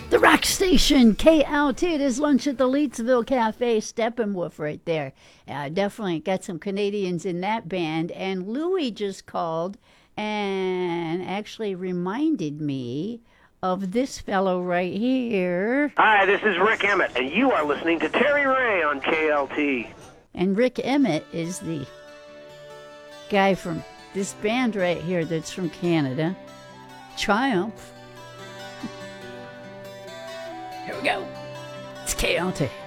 The rock station, KLT. It is lunch at the Leedsville Cafe, Steppenwolf right there. Definitely got some Canadians in that band. And Louie just called and actually reminded me of this fellow right here. Hi, this is Rick Emmett, and you are listening to Terry Ray on KLT. And Rick Emmett is the guy from this band right here that's from Canada, Triumph. Here we go. It's KLT.